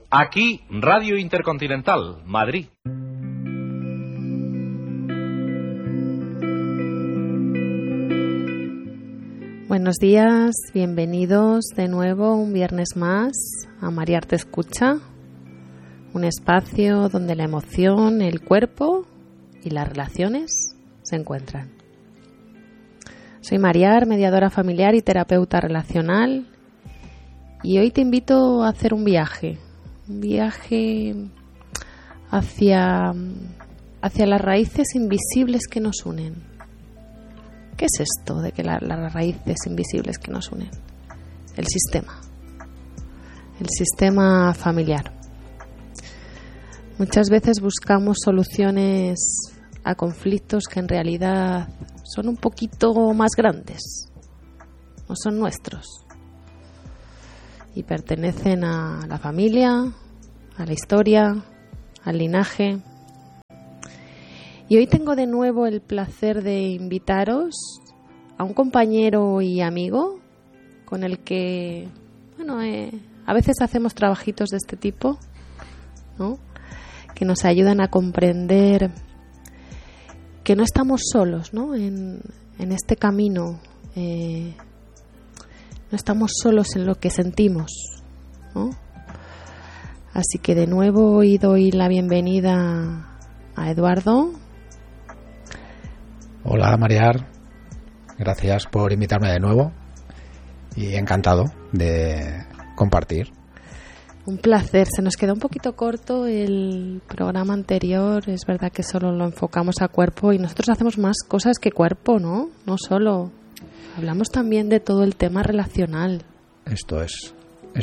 Aquí, Radio Intercontinental, Madrid. Buenos días, bienvenidos de nuevo un viernes más a Mariar Te Escucha, un espacio donde la emoción, el cuerpo y las relaciones se encuentran. Soy Mariar, mediadora familiar y terapeuta relacional, y hoy te invito a hacer un viaje hacia las raíces invisibles que nos unen. ¿Qué es esto de que las raíces invisibles que nos unen? El sistema familiar. Muchas veces buscamos soluciones a conflictos que en realidad son un poquito más grandes, no son nuestros, y pertenecen a la familia, a la historia, al linaje. Y hoy tengo de nuevo el placer de invitaros a un compañero y amigo con el que, a veces hacemos trabajitos de este tipo, ¿no? Que nos ayudan a comprender que no estamos solos, ¿no? En este camino, no estamos solos en lo que sentimos, ¿no? Así que de nuevo hoy doy la bienvenida a Eduardo. Hola Mariar, gracias por invitarme de nuevo y encantado de compartir. Un placer, se nos quedó un poquito corto el programa anterior, es verdad que solo lo enfocamos a cuerpo y nosotros hacemos más cosas que cuerpo, ¿no? No solo, hablamos también de todo el tema relacional. Esto es.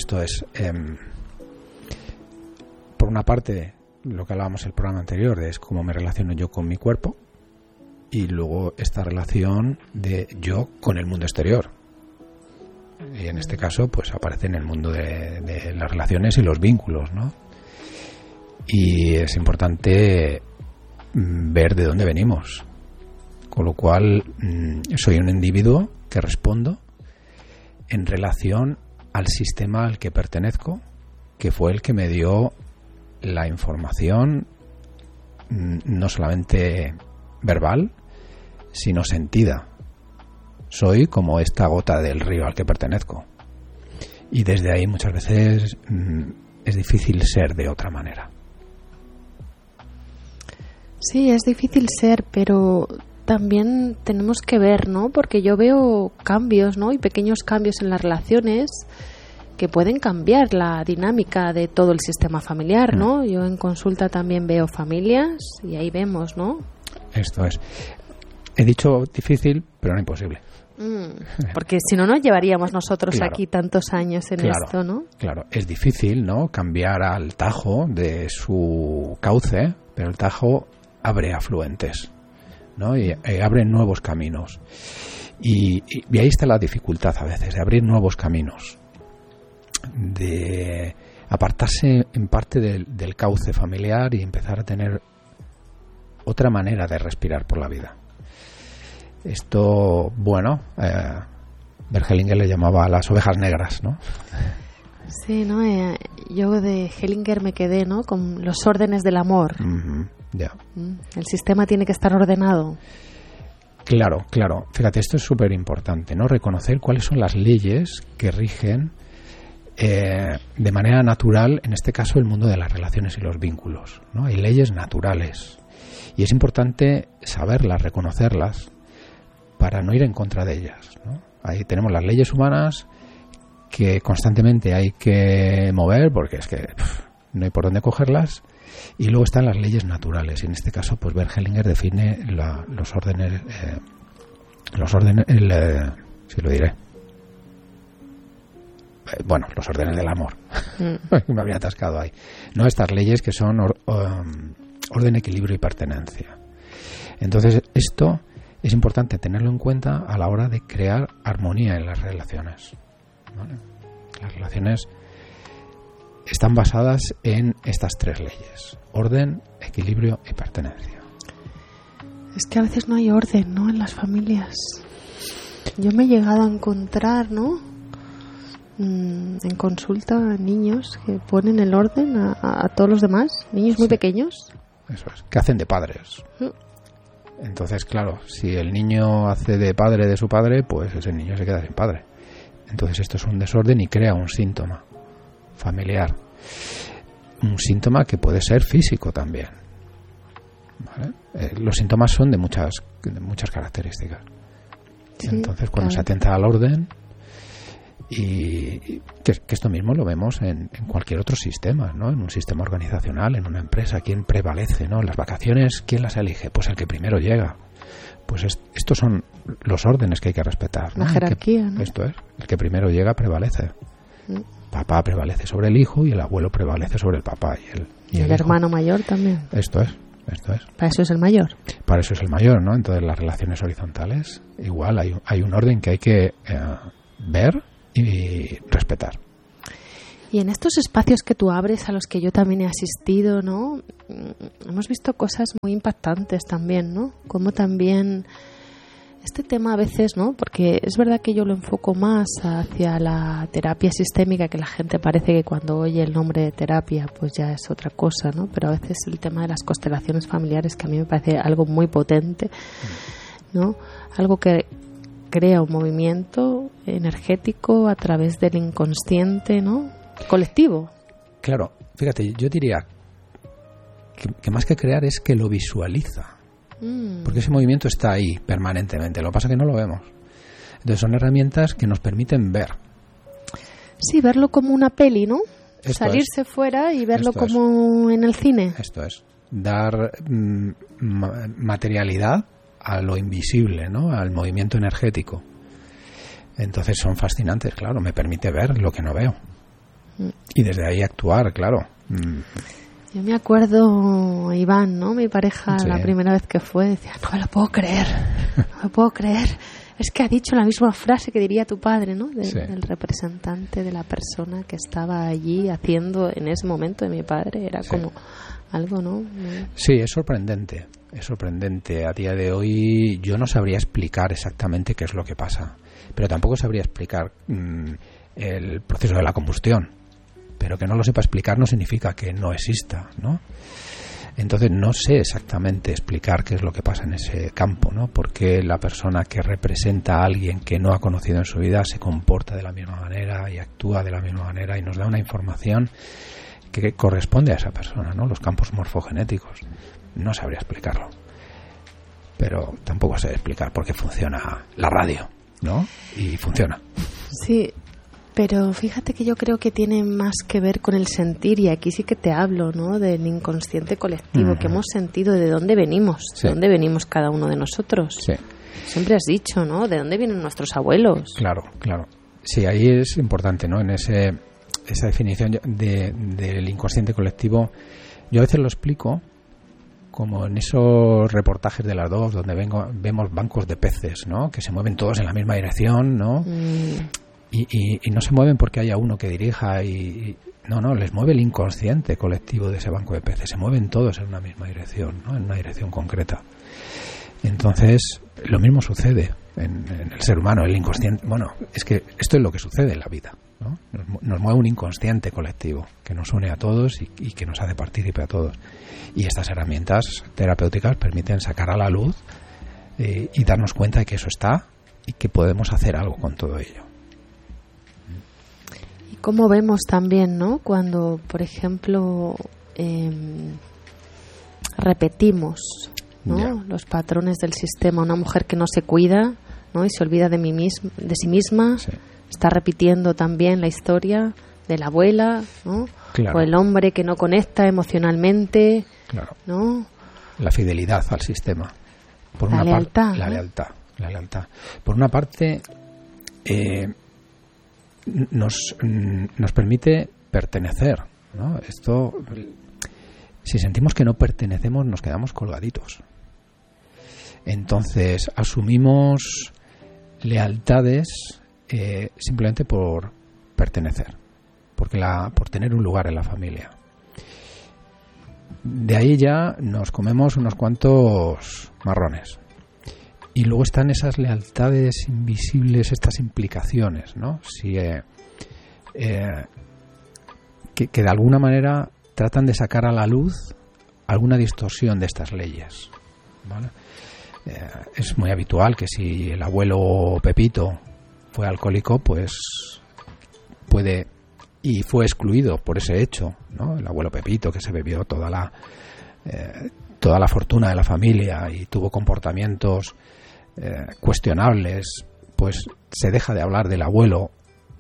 Por una parte, lo que hablábamos en el programa anterior es cómo me relaciono yo con mi cuerpo. Y luego esta relación de yo con el mundo exterior. Y en este caso, pues aparece en el mundo de las relaciones y los vínculos, ¿no? Y es importante ver de dónde venimos. Con lo cual, soy un individuo que respondo en relación al sistema al que pertenezco, que fue el que me dio la información, no solamente verbal, sino sentida. Soy como esta gota del río al que pertenezco. Y desde ahí muchas veces es difícil ser de otra manera. Sí, es difícil ser, pero también tenemos que ver, ¿no? Porque yo veo cambios, ¿no? Y pequeños cambios en las relaciones que pueden cambiar la dinámica de todo el sistema familiar, ¿no? Yo en consulta también veo familias y ahí vemos, ¿no? Esto es. He dicho difícil, pero no imposible. Porque si no, nos llevaríamos nosotros aquí tantos años en esto, ¿no? Claro, es difícil, ¿no? Cambiar al Tajo de su cauce, pero el Tajo abre afluentes, ¿no? Y abre nuevos caminos. Y ahí está la dificultad a veces, de abrir nuevos caminos, de apartarse en parte del cauce familiar y empezar a tener otra manera de respirar por la vida. Esto, Bert Hellinger le llamaba a las ovejas negras, ¿no? Sí, ¿no? Yo de Hellinger me quedé, ¿no? Con los órdenes del amor. Ya. El sistema tiene que estar ordenado. Claro. Fíjate, esto es súper importante, ¿no? Reconocer cuáles son las leyes que rigen de manera natural, en este caso, el mundo de las relaciones y los vínculos, ¿no? Hay leyes naturales. Y es importante saberlas, reconocerlas, para no ir en contra de ellas, ¿no? Ahí tenemos las leyes humanas que constantemente hay que mover porque es que no hay por dónde cogerlas, y luego están las leyes naturales, y en este caso pues Bert Hellinger define los órdenes, sí lo diré, los órdenes del amor. Me había atascado ahí, no, estas leyes que son orden, equilibrio y pertenencia. Entonces esto es importante tenerlo en cuenta a la hora de crear armonía en las relaciones, ¿vale? Las relaciones están basadas en estas tres leyes: orden, equilibrio y pertenencia. Es que a veces no hay orden, ¿no? En las familias. Yo me he llegado a encontrar, ¿no? en consulta niños que ponen el orden a todos los demás, niños muy pequeños. Eso es, que hacen de padres. Entonces, claro, si el niño hace de padre de su padre, pues ese niño se queda sin padre. Entonces esto es un desorden y crea un síntoma familiar. Un síntoma que puede ser físico también. ¿Vale? Los síntomas son de muchas características. Sí, entonces, cuando se atenta al orden, y que esto mismo lo vemos en cualquier otro sistema, ¿no? En un sistema organizacional, en una empresa, ¿quién prevalece, ¿no? Las vacaciones, ¿quién las elige? Pues el que primero llega. Pues estos son los órdenes que hay que respetar, ¿no? La jerarquía, ¿no? Esto es, el que primero llega prevalece. Papá prevalece sobre el hijo y el abuelo prevalece sobre el papá y el hermano mayor también. Esto es. Para eso es el mayor. Para eso es el mayor, ¿no? Entonces las relaciones horizontales, igual hay un orden que hay que ver y respetar. Y en estos espacios que tú abres, a los que yo también he asistido, ¿no? Hemos visto cosas muy impactantes también, ¿no? Como también este tema a veces, ¿no? Porque es verdad que yo lo enfoco más hacia la terapia sistémica, que la gente parece que cuando oye el nombre de terapia pues ya es otra cosa, ¿no? Pero a veces el tema de las constelaciones familiares, que a mí me parece algo muy potente, ¿no? Algo que crea un movimiento energético a través del inconsciente, ¿no? Colectivo. Claro, fíjate, yo diría que más que crear es que lo visualiza. Porque ese movimiento está ahí permanentemente, lo que pasa es que no lo vemos. Entonces son herramientas que nos permiten ver. Sí, verlo como una peli, ¿no? Salirse fuera y verlo como en el cine. Esto es, dar materialidad a lo invisible, ¿no? Al movimiento energético. Entonces son fascinantes, claro, me permite ver lo que no veo. Y desde ahí actuar, claro. Yo me acuerdo, Iván, ¿no? Mi pareja, Sí. La primera vez que fue, decía, no me lo puedo creer. Es que ha dicho la misma frase que diría tu padre, ¿no? Del representante de la persona que estaba allí haciendo en ese momento de mi padre. Era como algo, ¿no? Sí, es sorprendente. Es sorprendente. A día de hoy yo no sabría explicar exactamente qué es lo que pasa. Pero tampoco sabría explicar el proceso de la combustión. Pero que no lo sepa explicar no significa que no exista, ¿no? Entonces no sé exactamente explicar qué es lo que pasa en ese campo, ¿no? Porque la persona que representa a alguien que no ha conocido en su vida se comporta de la misma manera y actúa de la misma manera y nos da una información que corresponde a esa persona, ¿no? Los campos morfogenéticos. No sabría explicarlo. Pero tampoco sé explicar por qué funciona la radio, ¿no? Y funciona. Sí. Pero fíjate que yo creo que tiene más que ver con el sentir, y aquí sí que te hablo, ¿no? Del inconsciente colectivo, que hemos sentido de dónde venimos, de dónde venimos cada uno de nosotros. Sí. Siempre has dicho, ¿no? ¿De dónde vienen nuestros abuelos? Claro. Sí, ahí es importante, ¿no? En esa definición del inconsciente colectivo, yo a veces lo explico como en esos reportajes de las dos, donde vemos bancos de peces, ¿no? Que se mueven todos en la misma dirección, ¿no? Y no se mueven porque haya uno que dirija no, les mueve el inconsciente colectivo de ese banco de peces, se mueven todos en una misma dirección, ¿no? En una dirección concreta. Entonces lo mismo sucede en el ser humano, el inconsciente. Bueno, es que esto es lo que sucede en la vida, ¿no? Nos mueve un inconsciente colectivo que nos une a todos y que nos hace partícipe a todos, y estas herramientas terapéuticas permiten sacar a la luz y darnos cuenta de que eso está y que podemos hacer algo con todo ello. Como vemos también, ¿no? Cuando, por ejemplo, repetimos, ¿no? Los patrones del sistema. Una mujer que no se cuida, ¿no? Y se olvida de sí misma, está repitiendo también la historia de la abuela, ¿no? Claro. O el hombre que no conecta emocionalmente, claro, ¿no? La fidelidad al sistema. Por la una lealtad, la ¿no? lealtad. Por una parte, nos permite pertenecer, ¿no? Esto, si sentimos que no pertenecemos, nos quedamos colgaditos. Entonces asumimos lealtades simplemente por pertenecer, por tener un lugar en la familia. De ahí ya nos comemos unos cuantos marrones. Y luego están esas lealtades invisibles, estas implicaciones, ¿no? Si que de alguna manera tratan de sacar a la luz alguna distorsión de estas leyes, ¿vale? Es muy habitual que si el abuelo Pepito fue alcohólico, pues puede, y fue excluido por ese hecho, ¿no? El abuelo Pepito, que se bebió toda la fortuna de la familia y tuvo comportamientos cuestionables, pues se deja de hablar del abuelo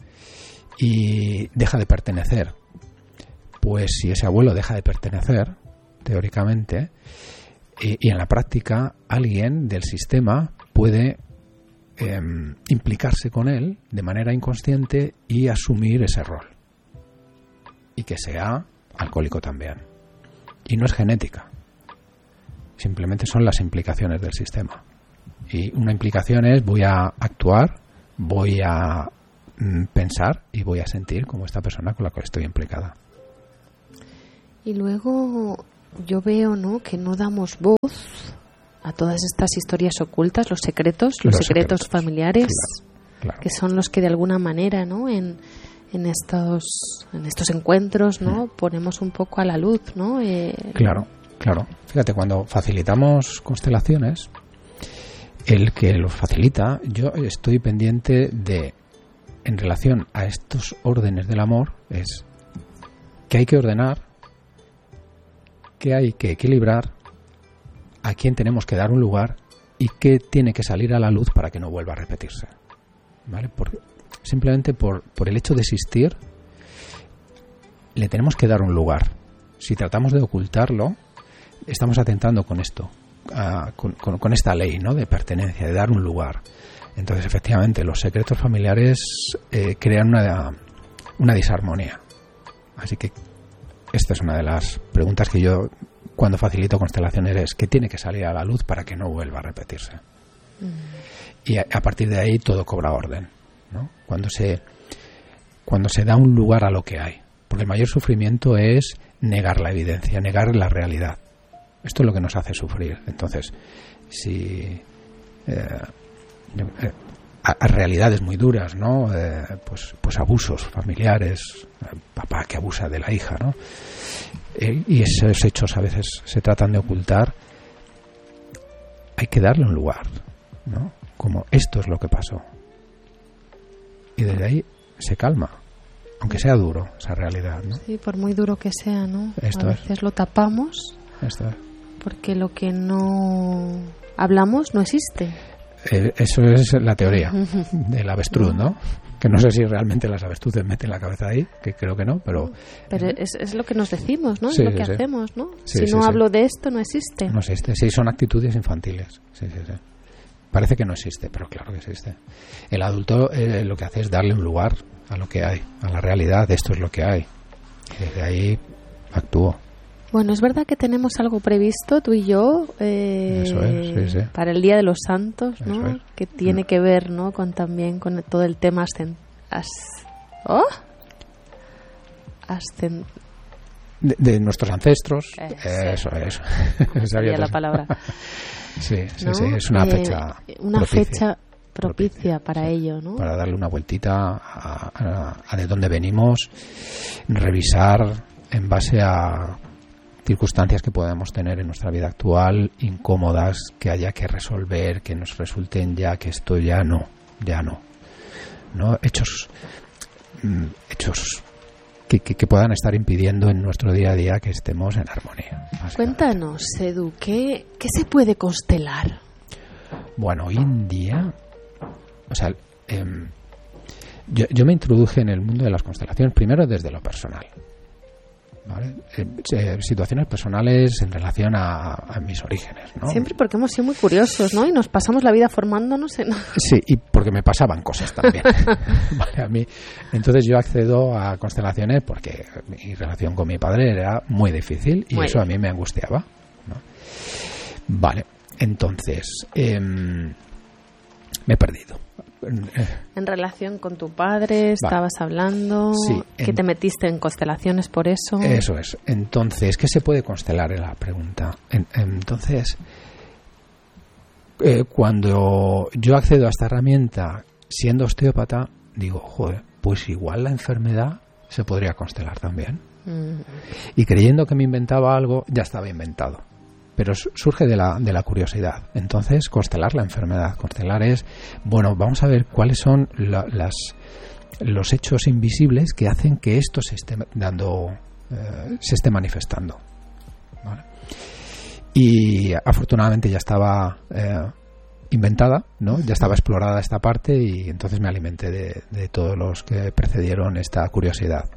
y deja de pertenecer. Pues si ese abuelo deja de pertenecer, teóricamente, y en la práctica, alguien del sistema puede implicarse con él de manera inconsciente y asumir ese rol. Y que sea alcohólico también. Y no es genética. Simplemente son las implicaciones del sistema. Y una implicación es: voy a actuar, voy a pensar y voy a sentir como esta persona con la que estoy implicada. Y luego yo veo, ¿no?, que no damos voz a todas estas historias ocultas, los secretos familiares, claro. Que son los que de alguna manera, ¿no?, en estos encuentros, ¿no?, ponemos un poco a la luz, ¿no? Claro. Fíjate, cuando facilitamos constelaciones, el que los facilita, yo estoy pendiente de, en relación a estos órdenes del amor, es que hay que ordenar, que hay que equilibrar, a quién tenemos que dar un lugar y qué tiene que salir a la luz para que no vuelva a repetirse, ¿vale? Simplemente por el hecho de existir, le tenemos que dar un lugar. Si tratamos de ocultarlo, estamos atentando con esto, con esta ley, ¿no?, de pertenencia, de dar un lugar. Entonces, efectivamente, los secretos familiares crean una disarmonía. Así que esta es una de las preguntas que yo, cuando facilito constelaciones, es: ¿qué tiene que salir a la luz para que no vuelva a repetirse? Y a partir de ahí todo cobra orden, ¿no? Cuando se da un lugar a lo que hay. Porque el mayor sufrimiento es negar la evidencia, negar la realidad. Esto es lo que nos hace sufrir. Entonces, si a realidades muy duras, ¿no? Pues abusos familiares, papá que abusa de la hija, ¿no? Y esos hechos a veces se tratan de ocultar. Hay que darle un lugar, ¿no? Como esto es lo que pasó. Y desde ahí se calma, aunque sea duro esa realidad, ¿no? Sí, por muy duro que sea, ¿no? Esto a veces lo tapamos. Esto es. Porque lo que no hablamos no existe. Eso es la teoría del avestruz, ¿no? Que no sé si realmente las avestruces meten la cabeza ahí, que creo que no, pero... Pero es lo que nos decimos, ¿no? Sí, es lo que sí, hacemos, ¿no? Sí, si no hablo de esto, no existe. No existe, sí, son actitudes infantiles. Sí. Parece que no existe, pero claro que existe. El adulto lo que hace es darle un lugar a lo que hay, a la realidad, esto es lo que hay. Y desde ahí actúo. Bueno, es verdad que tenemos algo previsto, tú y yo, Eso es, sí. para el Día de los Santos, ¿no? Eso es. Que tiene que ver, ¿no?, también con todo el tema de nuestros ancestros. Eso. Sabía la palabra. Sí, ¿no? es una fecha propicia para ello, ¿no? Para darle una vueltita a de dónde venimos, revisar en base a circunstancias que podemos tener en nuestra vida actual, incómodas, que haya que resolver, que nos resulten ya que esto ya no, ¿no? Hechos que puedan estar impidiendo en nuestro día a día que estemos en armonía. Cuéntanos, Edu, ¿qué se puede constelar? Bueno, hoy en día, o sea, yo me introduje en el mundo de las constelaciones primero desde lo personal, ¿vale? Situaciones personales en relación a mis orígenes, ¿no? Siempre porque hemos sido muy curiosos, ¿no? Y nos pasamos la vida formándonos en... Sí, y porque me pasaban cosas también. Vale, a mí. Entonces yo accedo a constelaciones porque mi relación con mi padre era muy difícil y eso a mí me angustiaba, ¿no? Vale, entonces me he perdido. En relación con tu padre, estabas hablando, sí, que te metiste en constelaciones por eso. Eso es. Entonces, ¿qué se puede constelar? En la pregunta. Entonces, cuando yo accedo a esta herramienta siendo osteópata, digo, joder, pues igual la enfermedad se podría constelar también. Y creyendo que me inventaba algo, ya estaba inventado. Pero surge de la curiosidad. Entonces, constelar la enfermedad. Constelar es, bueno, vamos a ver cuáles son los hechos invisibles que hacen que esto se esté manifestando. ¿Vale? Y afortunadamente ya estaba inventada, ¿no? Ya estaba explorada esta parte y entonces me alimenté de todos los que precedieron esta curiosidad.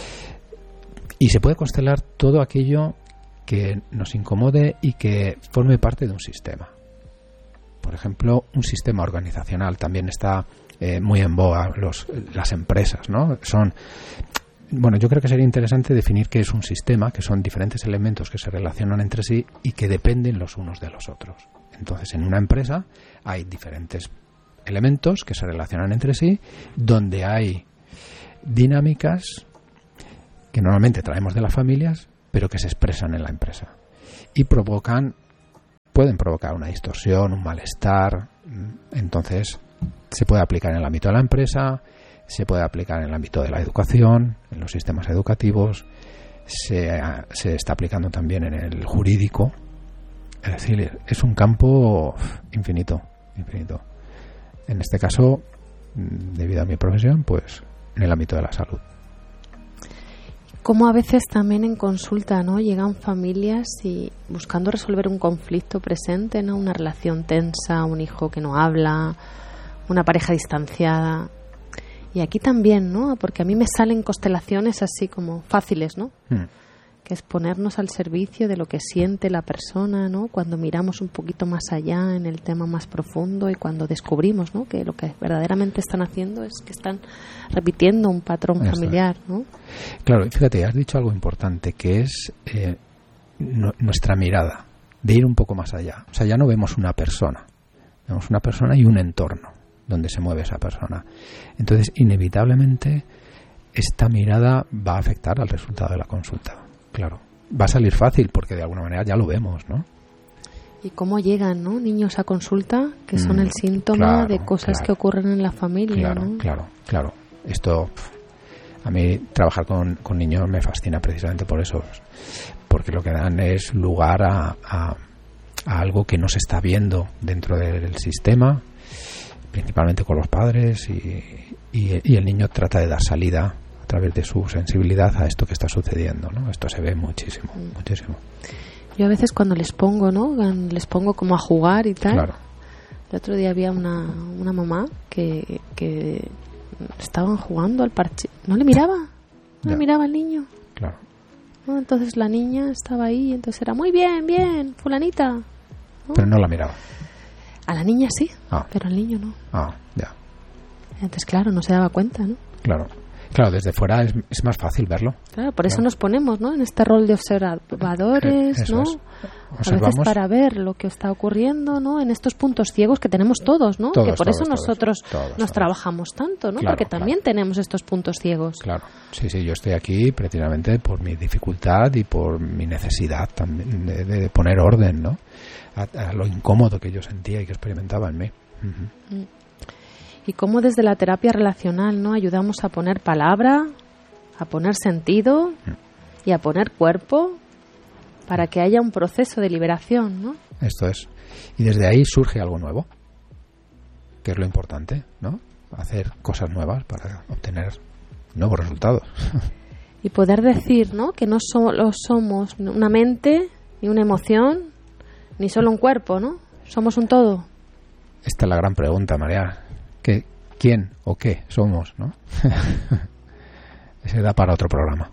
Y se puede constelar todo aquello que nos incomode y que forme parte de un sistema. Por ejemplo, un sistema organizacional también está muy en boga, las empresas, ¿no? Bueno, yo creo que sería interesante definir qué es un sistema, que son diferentes elementos que se relacionan entre sí y que dependen los unos de los otros. Entonces, en una empresa hay diferentes elementos que se relacionan entre sí, donde hay dinámicas que normalmente traemos de las familias, pero que se expresan en la empresa y pueden provocar una distorsión, un malestar. Entonces, se puede aplicar en el ámbito de la empresa, se puede aplicar en el ámbito de la educación, en los sistemas educativos, se está aplicando también en el jurídico. Es decir, es un campo infinito. En este caso, debido a mi profesión, pues en el ámbito de la salud. Como a veces también en consulta, ¿no? Llegan familias y buscando resolver un conflicto presente, ¿no? Una relación tensa, un hijo que no habla, una pareja distanciada. Y aquí también, ¿no? Porque a mí me salen constelaciones así como fáciles, ¿no? Que es ponernos al servicio de lo que siente la persona, ¿no? Cuando miramos un poquito más allá en el tema más profundo y cuando descubrimos, ¿no? Que lo que verdaderamente están haciendo es que están repitiendo un patrón familiar, ¿no? Claro, y fíjate, has dicho algo importante, que es nuestra mirada, de ir un poco más allá. O sea, ya no vemos una persona, vemos una persona y un entorno donde se mueve esa persona. Entonces, inevitablemente, esta mirada va a afectar al resultado de la consulta. Claro, va a salir fácil porque de alguna manera ya lo vemos, ¿no? Y cómo llegan, ¿no? Niños a consulta que son el síntoma de cosas que ocurren en la familia, ¿no? Claro. Esto, a mí trabajar con niños me fascina precisamente por eso, porque lo que dan es lugar a algo que no se está viendo dentro del sistema, principalmente con los padres, y el niño trata de dar salida a través de su sensibilidad a esto que está sucediendo, ¿no? Esto se ve muchísimo. Yo a veces cuando les pongo, ¿no? Les pongo como a jugar y tal. Claro. El otro día había una mamá que estaban jugando al parche. No le miraba al niño. Claro. ¿No? Entonces la niña estaba ahí, entonces era muy bien, fulanita, ¿no? Pero no la miraba. A la niña sí, pero al niño no. Ya. Entonces, claro, no se daba cuenta, ¿no? Claro, desde fuera es más fácil verlo. Claro, por eso nos ponemos, ¿no? En este rol de observadores, ¿no? A veces para ver lo que está ocurriendo, ¿no? En estos puntos ciegos que tenemos todos, ¿no? Que por eso nosotros trabajamos tanto, ¿no? Porque también tenemos estos puntos ciegos. Claro, sí, yo estoy aquí precisamente por mi dificultad y por mi necesidad también de poner orden, ¿no? A lo incómodo que yo sentía y que experimentaba en mí. Y cómo desde la terapia relacional, ¿no? Ayudamos a poner palabra, a poner sentido y a poner cuerpo para que haya un proceso de liberación, ¿no? Esto es. Y desde ahí surge algo nuevo, que es lo importante, ¿no? Hacer cosas nuevas para obtener nuevos resultados. Y poder decir, ¿no? Que no solo somos una mente ni una emoción ni solo un cuerpo, ¿no? Somos un todo. Esta es la gran pregunta, María. ¿Quién o qué somos, no? Ese da para otro programa.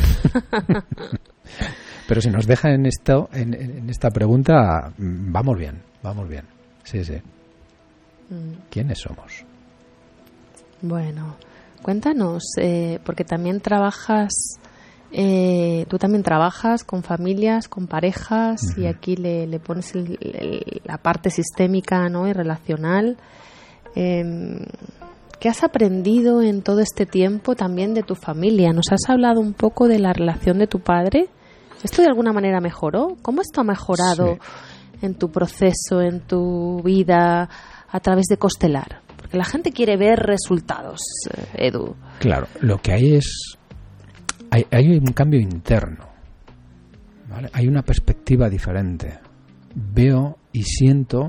Pero si nos deja en esta pregunta, vamos bien. Sí. ¿Quiénes somos? Bueno, cuéntanos, porque también tú también trabajas con familias, con parejas, y aquí le pones la parte sistémica, ¿no? Y relacional. ¿Qué has aprendido en todo este tiempo también de tu familia? ¿Nos has hablado un poco de la relación de tu padre? ¿Esto de alguna manera mejoró? ¿Cómo esto ha mejorado en tu proceso, en tu vida, a través de constelar? Porque la gente quiere ver resultados, Edu. Claro, lo que hay es... Hay un cambio interno, ¿vale? Hay una perspectiva diferente. Veo y siento...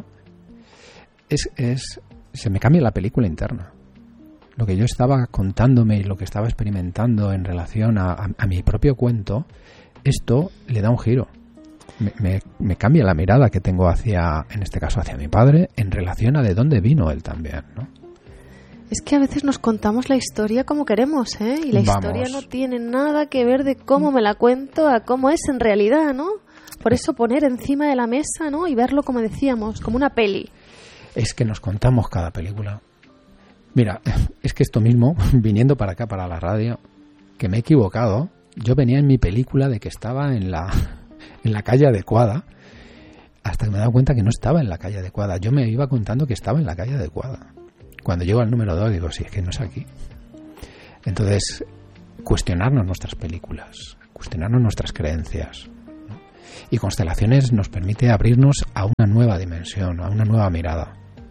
se me cambia la película interna. Lo que yo estaba contándome y lo que estaba experimentando en relación a mi propio cuento, esto le da un giro. Me cambia la mirada que tengo en este caso, hacia mi padre, en relación a de dónde vino él también, ¿no? Es que a veces nos contamos la historia como queremos, ¿eh? Y la historia no tiene nada que ver de cómo me la cuento a cómo es en realidad, ¿no? Por eso poner encima de la mesa, ¿no? Y verlo, como decíamos, como una peli. Es que nos contamos cada película. Mira, es que esto mismo, viniendo para acá, para la radio, que me he equivocado. Yo venía en mi película de que estaba en la calle adecuada, hasta que me he dado cuenta que no estaba en la calle adecuada. Yo me iba contando que estaba en la calle adecuada. Cuando llego al número 2 digo, sí, es que no es aquí. Entonces, cuestionarnos nuestras películas, cuestionarnos nuestras creencias, ¿no? Y Constelaciones nos permite abrirnos a una nueva dimensión, a una nueva mirada.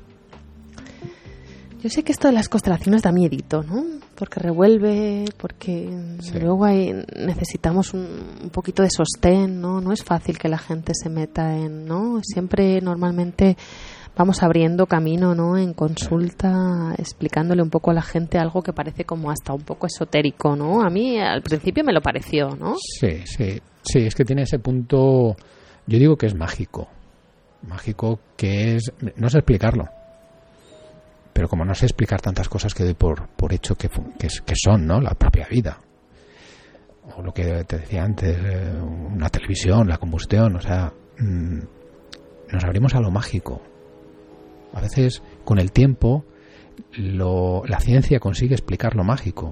Yo sé que esto de las constelaciones da miedito, ¿no? Porque revuelve, porque sí. Luego necesitamos un poquito de sostén, ¿no? No es fácil que la gente se meta ¿no? Siempre, normalmente, vamos abriendo camino, ¿no? En consulta, explicándole un poco a la gente algo que parece como hasta un poco esotérico, ¿no? A mí, al principio, me lo pareció, ¿no? Sí, es que tiene ese punto, yo digo que es mágico. Mágico que es, no sé explicarlo. Pero como no sé explicar tantas cosas que doy por hecho que son, ¿no? La propia vida. O lo que te decía antes, una televisión, la combustión, o sea, nos abrimos a lo mágico. A veces, con el tiempo, la ciencia consigue explicar lo mágico.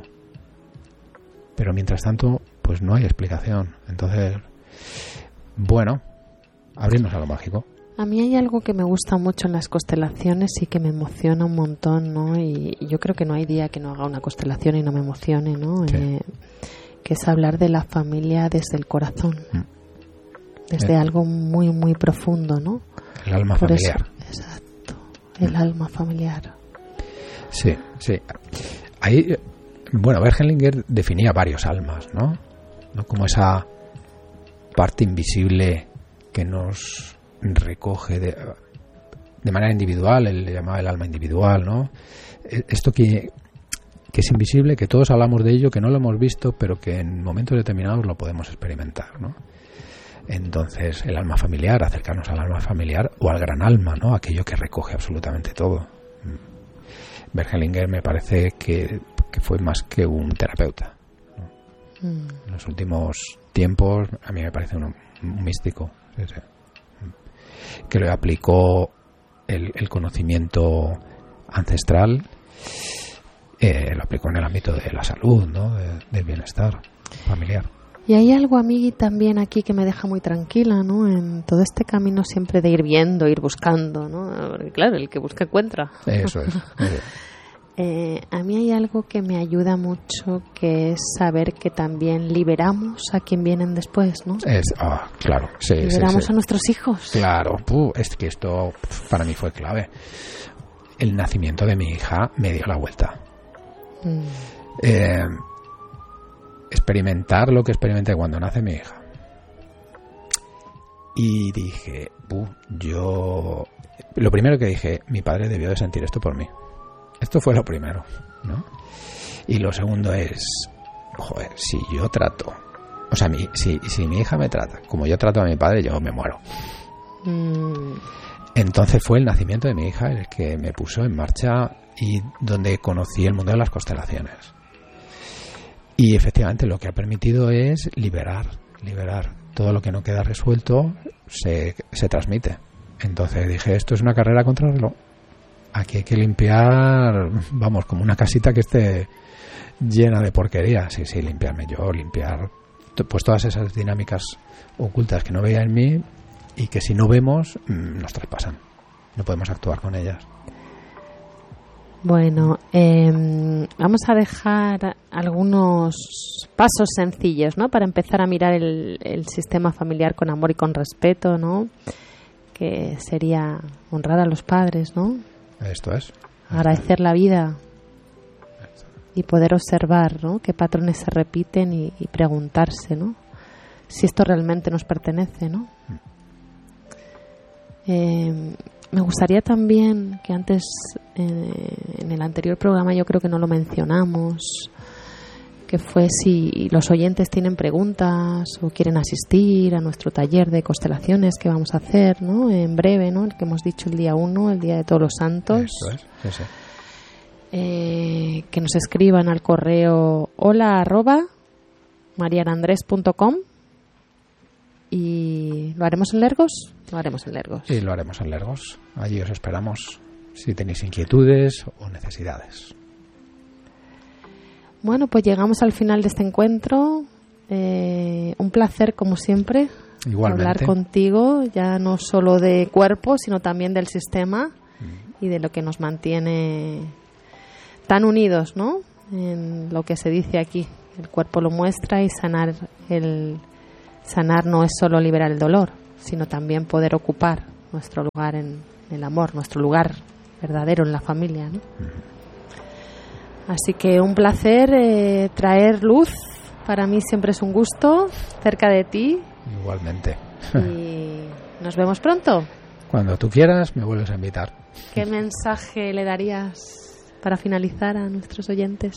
Pero mientras tanto, pues no hay explicación. Entonces, bueno, abrirnos a lo mágico. A mí hay algo que me gusta mucho en las constelaciones y que me emociona un montón, ¿no? Y yo creo que no hay día que no haga una constelación y no me emocione, ¿no? Sí. Que es hablar de la familia desde el corazón, desde algo muy, muy profundo, ¿no? El alma familiar. Eso, exacto, el alma familiar. Sí. Ahí, bueno, Bergelinger definía varios almas, ¿no? Como esa parte invisible que nos recoge de manera individual, él le llamaba el alma individual, ¿no? Esto que es invisible, que todos hablamos de ello, que no lo hemos visto, pero que en momentos determinados lo podemos experimentar, ¿no? Entonces, el alma familiar, acercarnos al alma familiar o al gran alma, ¿no? Aquello que recoge absolutamente todo. Bergelinger me parece que fue más que un terapeuta, ¿no? En los últimos tiempos, a mí me parece un místico, sí. Que le aplicó el conocimiento ancestral, lo aplicó en el ámbito de la salud, ¿no? Del bienestar familiar. Y hay algo a mí también aquí que me deja muy tranquila, ¿no? En todo este camino siempre de ir viendo, ir buscando, ¿no? Porque claro, el que busca encuentra. Eso es. A mí hay algo que me ayuda mucho, que es saber que también liberamos a quien vienen después, ¿no? Claro, sí. Liberamos a nuestros hijos. Claro, es que esto para mí fue clave. El nacimiento de mi hija me dio la vuelta. Experimentar lo que experimenté cuando nace mi hija. Y dije, lo primero que dije, mi padre debió de sentir esto por mí. Esto fue lo primero, ¿no? Y lo segundo es, si yo trato, o sea, si mi hija me trata como yo trato a mi padre, yo me muero. Entonces fue el nacimiento de mi hija el que me puso en marcha y donde conocí el mundo de las constelaciones. Y efectivamente lo que ha permitido es liberar. Todo lo que no queda resuelto se transmite. Entonces dije, esto es una carrera contra el reloj. Aquí hay que limpiar, vamos, como una casita que esté llena de porquería. Sí, limpiar pues todas esas dinámicas ocultas que no veía en mí y que si no vemos nos traspasan. No podemos actuar con ellas. Bueno, vamos a dejar algunos pasos sencillos, ¿no? Para empezar a mirar el sistema familiar con amor y con respeto, ¿no? Que sería honrar a los padres, ¿no? Esto es. agradecer la vida y poder observar, ¿no?, qué patrones se repiten y preguntarse, ¿no?, si esto realmente nos pertenece, ¿no? Me gustaría también que antes, en el anterior programa, yo creo que no lo mencionamos, que fue si los oyentes tienen preguntas o quieren asistir a nuestro taller de constelaciones que vamos a hacer, ¿no?, en breve, ¿no?, el que hemos dicho el día 1, el Día de Todos los Santos. Eso es, sí. Que nos escriban al correo hola@marianandres.com. ¿Y lo haremos en Lergos? Lo haremos en Lergos. Sí, lo haremos en Lergos. Allí os esperamos si tenéis inquietudes o necesidades. Bueno, pues llegamos al final de este encuentro. Un placer, como siempre, Igualmente. hablar contigo, ya no solo de cuerpo, sino también del sistema y de lo que nos mantiene tan unidos, ¿no?, en lo que se dice aquí. El cuerpo lo muestra y sanar no es solo liberar el dolor, sino también poder ocupar nuestro lugar en el amor, nuestro lugar verdadero en la familia, ¿no? Así que un placer traer luz. Para mí siempre es un gusto cerca de ti. Igualmente. Y nos vemos pronto. Cuando tú quieras me vuelves a invitar. ¿Qué mensaje le darías para finalizar a nuestros oyentes?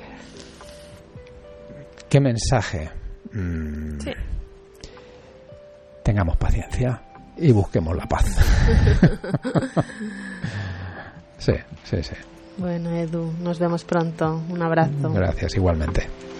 ¿Qué mensaje? Sí. Tengamos paciencia y busquemos la paz. Sí. Bueno, Edu, nos vemos pronto. Un abrazo. Gracias, igualmente.